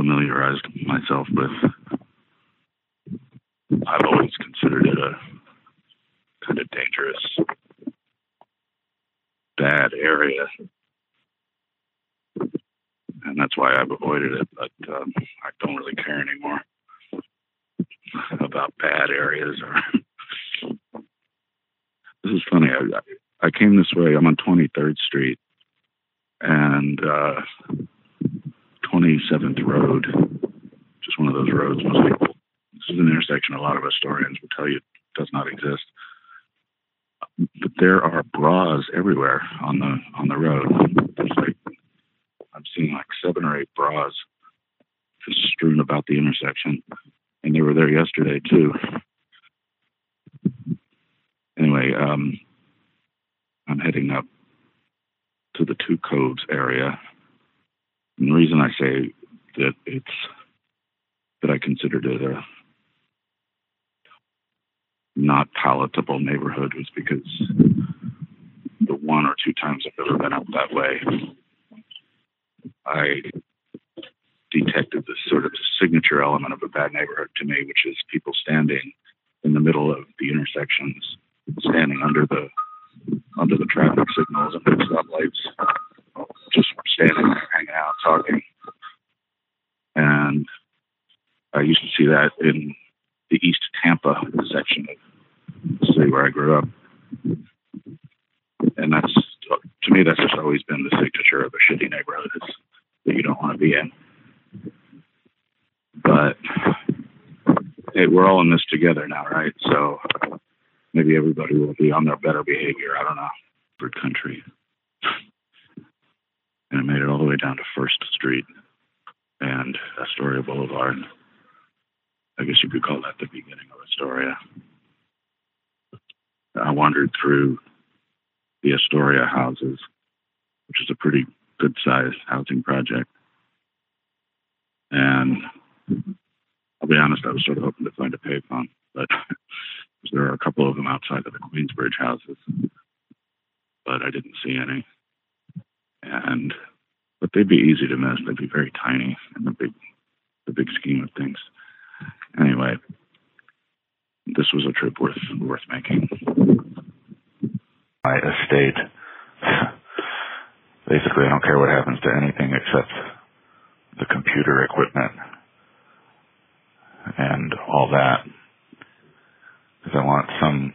familiarized myself with. I've always considered it a kind of dangerous, bad area, and that's why I've avoided it. But I don't really care anymore about bad areas. This is funny. I came this way. I'm on 23rd Street and 27th Road, just one of those roads. Most people, this is an intersection a lot of historians will tell you does not exist. But there are bras everywhere on the road. There's I'm seeing 7 or 8 bras just strewn about the intersection, and they were there yesterday too. Anyway, I'm heading up to the Two Coves area. And the reason I say that I considered it a not palatable neighborhood was because the 1 or 2 times I've ever been up that way, I detected this sort of signature element of a bad neighborhood to me, which is people standing in the middle of the intersections, standing under the traffic signals and the stoplights, just standing there, hanging out, talking. And I used to see that in the East Tampa section of the city where I grew up. And that's, to me, that's just always been the signature of a shitty neighborhood, is that you don't want to be in. But hey, we're all in this together now, right? So maybe everybody will be on their better behavior. I don't know. For country. And I made it all the way down to First Street and Astoria Boulevard. I guess you could call that the beginning of Astoria. I wandered through the Astoria houses, which is a pretty good-sized housing project. And I'll be honest, I was sort of hoping to find a payphone, but there are a couple of them outside of the Queensbridge houses, but I didn't see any. But they'd be easy to miss. They'd be very tiny in the big scheme of things. Anyway, this was a trip worth making. My estate. Basically, I don't care what happens to anything except the computer equipment and all that, because I want some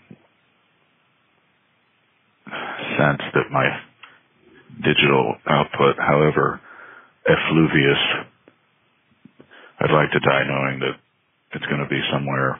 sense that my digital output, however effluvious, I'd like to die knowing that it's going to be somewhere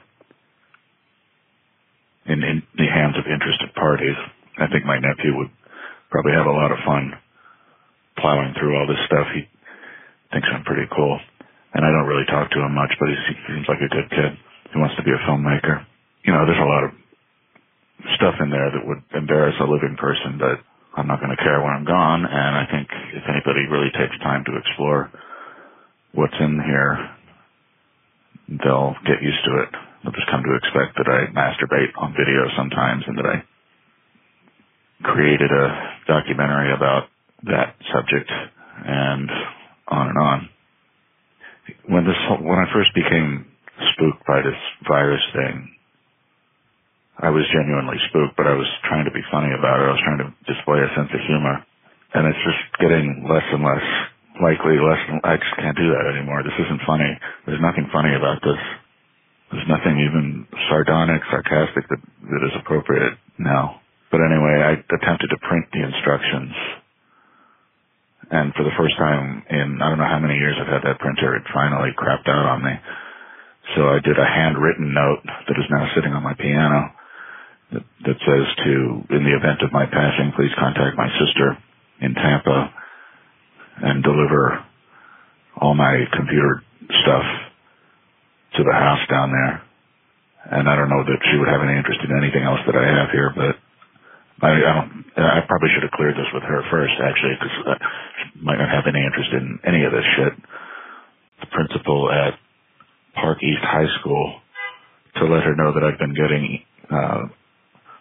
in the hands of interested parties. I think my nephew would probably have a lot of fun plowing through all this stuff. He thinks I'm pretty cool. And I don't really talk to him much, but he seems like a good kid. He wants to be a filmmaker. There's a lot of stuff in there that would embarrass a living person, but I'm not going to care when I'm gone. And I think if anybody really takes time to explore what's in here, they'll get used to it. They'll just come to expect that I masturbate on video sometimes and that I created a documentary about that subject and on and on. When I first became spooked by this virus thing, I was genuinely spooked, but I was trying to be funny about it. I was trying to display a sense of humor. And it's just getting less and less likely, I just can't do that anymore. This isn't funny. There's nothing funny about this. There's nothing even sardonic, sarcastic that is appropriate now. But anyway, I attempted to print the instructions. And for the first time in I don't know how many years I've had that printer, it finally crapped out on me. So I did a handwritten note that is now sitting on my piano that says in the event of my passing, please contact my sister in Tampa and deliver all my computer stuff to the house down there. And I don't know that she would have any interest in anything else that I have here, but I probably should have cleared this with her first, actually, because she might not have any interest in any of this shit. The principal at Park East High School, to let her know that I've been getting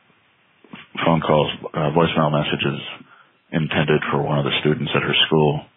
phone calls, voicemail messages intended for one of the students at her school